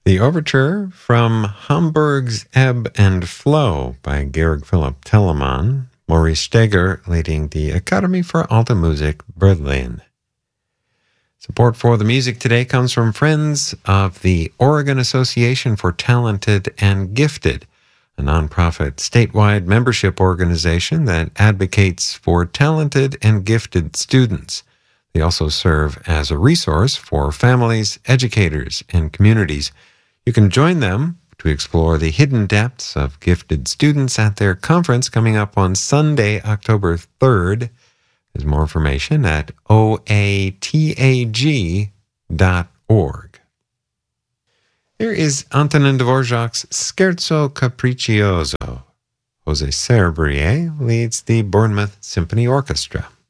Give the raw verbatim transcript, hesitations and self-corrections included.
The overture from Hamburg's Ebb and Flow by Georg Philipp Telemann, Maurice Steger leading the Academy for Alte Musik Berlin. Support for the music today comes from friends of the Oregon Association for Talented and Gifted, a nonprofit statewide membership organization that advocates for talented and gifted students. They also serve as a resource for families, educators, and communities. You can join them to explore the hidden depths of gifted students at their conference coming up on Sunday, October third. There's more information at o a t a g dot org. Here is Antonin Dvorak's Scherzo Capriccioso. Jose Serbrier leads the Bournemouth Symphony Orchestra.